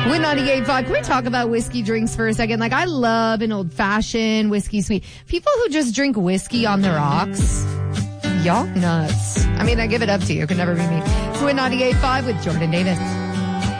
With 98.5, can we talk about whiskey drinks for a second? Like, I love an old-fashioned whiskey sweet. People who just drink whiskey on the rocks, y'all nuts. I mean, I give it up to you. It could never be me. It's with 98.5 with Jordan Davis.